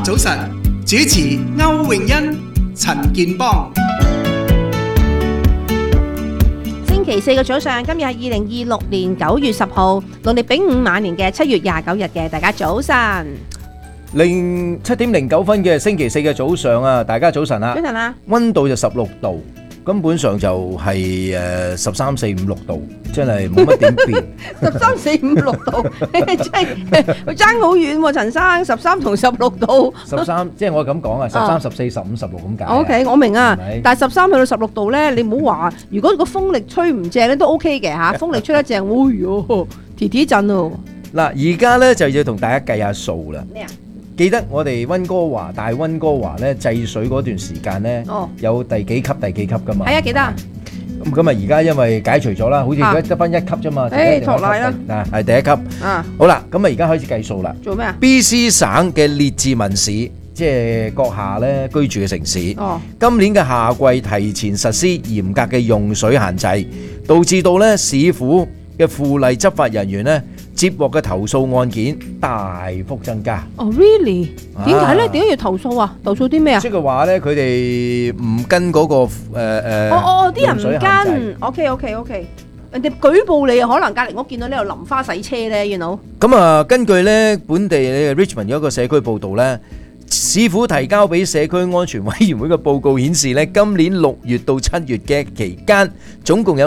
早晨，主持歐詠欣、陳健邦。 星期四嘅早上，今日係2026年9月10號，農曆丙午晚年嘅7月29日嘅，大家早晨。 7點09分嘅星期四嘅早上啊，大家早晨啊！ 早晨啊！ 溫度就16度，根本上就係13、4、5、6度，真係冇乜點變。 13、4、5、6度，真係爭好遠喎，陳生13同16度。 13即係我咁講啊，13、14、15、16咁解。 OK， 我明啊，但係13去到16度咧，你唔好話，如果個風力吹唔正咧都 OK 嘅嚇，風力吹得正，哎喲，提提震喎。 嗱，而家咧就要同大家計下數啦。 咩啊？ 記得我哋大溫哥華咧制水嗰段時間咧，有第幾級㗎嘛？ 係啊，記得。 咁啊，而家因為解除咗啦，好似而家得翻1級啫嘛。 托賴啦。 嗱，係第一級。好啦，咁啊，而家開始計數啦。 做咩啊 ？BC 省嘅列治文市，即係閣下咧居住嘅城市。今年嘅夏季提前實施嚴格嘅用水限制，導致到咧市府嘅附例執法人員咧接獲嘅投訴案件大幅增加。 Really？ 點解咧？點解要投訴啊？投訴啲咩啊？ 即係話咧，佢哋唔跟嗰個啲人唔跟。OK。人哋舉報你，可能隔離屋見到呢度淋花洗車咧，you know。 咁啊，根據咧本地嘅 Richmond 有一個社區報導咧。市府提交俾社區安全委員會嘅報告顯示咧，今年6月到7月嘅期間，總共有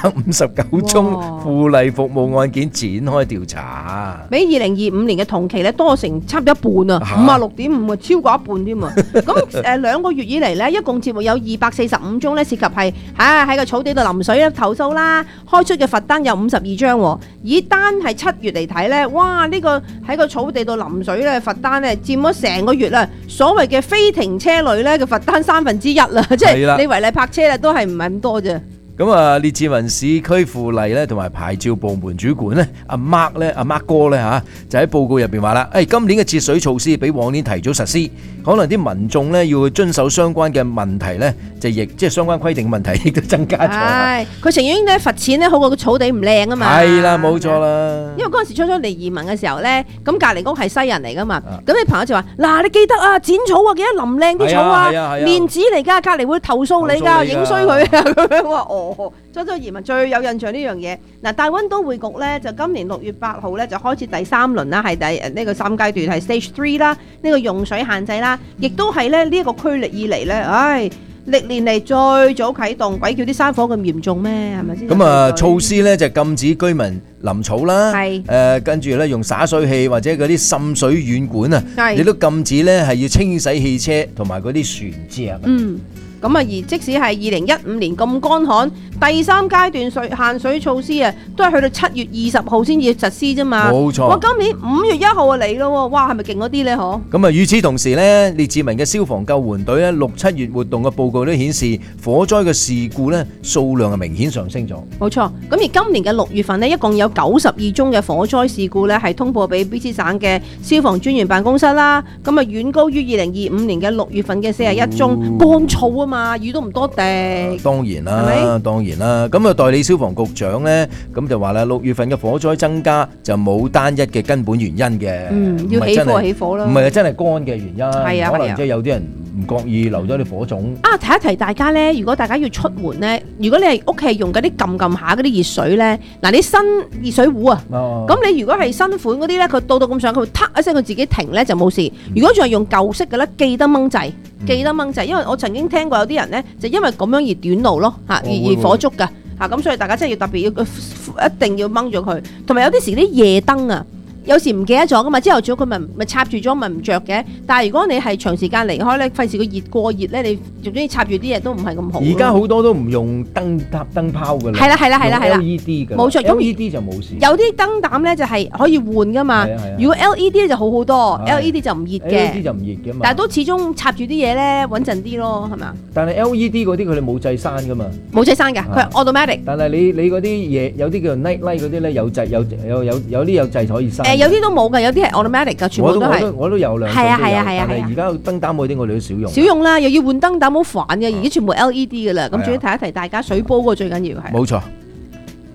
659宗附例服務案件展開調查， 比2025年嘅同期咧多成差唔多一半啊，56.5啊，超過一半添啊！咁2個月以嚟咧，一共接獲有245宗咧，涉及係喺個草地度淋水咧投訴啦，開出嘅罰單有52張喎。以單係7月嚟睇咧，哇！呢個喺個草地度淋水咧罰單咧佔咗成個月啦，所謂嘅非停車類咧嘅罰單1/3啦，即係你違例泊車咧都係唔係咁多啫。 咁啊，列治文市區附例咧同埋牌照部門主管咧，阿 Mark 哥咧嚇，就喺報告入邊話啦，今年嘅節水措施比往年提早實施，可能啲民眾咧要遵守相關嘅問題咧，即係相關規定問題亦都增加咗。係， 佢承認咧罰錢咧好過個草地唔靚啊嘛。 係啦，冇錯啦。 因為嗰陣時初嚟移民嘅時候咧，咁隔離屋係西人嚟噶嘛，咁你朋友就話：嗱，你記得啊，剪草啊，記得淋靚啲草啊，面紙嚟㗎，隔離會投訴你㗎，影衰佢啊咁樣喎。初移民最有印象呢樣嘢。嗱，大溫都會局咧就今年6月8號咧就開始第3輪啦，係呢個3階段係 Stage 3啦，呢個用水限制啦，亦都係咧呢一個區域以嚟咧，歷年嚟最早啟動，鬼叫啲山火咁嚴重咩？係咪先？ 咁啊，措施咧就禁止居民淋草啦，跟住咧用灑水器或者嗰啲滲水軟管啊，亦都禁止咧係要清洗汽車同埋嗰啲船隻。 咁啊，而即使係2015年咁乾旱，第3階段限水措施啊，都係去到7月20號先至實施啫嘛。 冇錯。 哇，今年5月1號啊嚟咯喎，哇，係咪勁嗰啲咧？嗬。咁啊，與此同時咧，列治文嘅消防救援隊咧6、7月活動嘅報告都顯示，火災嘅事故咧數量係明顯上升咗。冇錯。咁而今年嘅6月份呢，一共有92宗嘅火災事故咧，係通報俾 BC 省嘅消防專員辦公室啦。咁啊，遠高於2025年嘅6月份嘅41宗。乾燥啊！雨都唔多滴， 當然啦。咁啊，代理消防局長咧，咁就話啦，6月份嘅火災增加就冇單一嘅根本原因嘅， 要起火啦， 唔係真係乾嘅原因，可能即係有啲人唔覺意留咗啲火種。 提一提大家咧，如果大家要出門咧，如果你係屋企用嗰啲撳下嗰啲熱水咧，嗱，你新熱水壺啊，咁你如果係新款嗰啲咧，佢到咁上，佢會嗒一聲佢自己停咧就冇事。如果仲係用舊式嘅咧，記得掹掣，因為我曾經聽過有啲人咧就因為咁樣而短路咯，而火燭㗎，咁所以大家真係要特別要一定要掹咗佢。同埋有啲時啲夜燈啊，有時唔記得咗噶嘛，朝頭早佢咪插住咗咪唔着嘅。但係如果你係長時間離開咧，費事佢過熱咧，你仲中意插住啲嘢都唔係咁好。 而家好多都唔用燈泡㗎啦， 係啦 LED 㗎， 冇錯。 LED 就冇事。 有啲燈膽咧就係可以換㗎嘛。如果 LED 咧就好好多，LED 就唔熱嘅。 LED 就唔熱嘅嘛。 但係都始終插住啲嘢咧穩陣啲咯，係咪啊？ 但係 LED 嗰啲佢哋冇掣閂㗎嘛。 冇掣閂㗎，佢係 automatic。 但係你嗰啲嘢有啲叫 night light 嗰啲咧有掣有啲有掣可以閂。 有啲都冇㗎，有啲係 automatic 㗎，全部都係。 我都有兩種。係啊。但係而家燈膽嗰啲我哋都少用。 少用啦，又要換燈膽，好煩嘅。而家全部 LED 㗎啦，咁仲要提一提大家水煲嗰個最緊要係。 冇錯。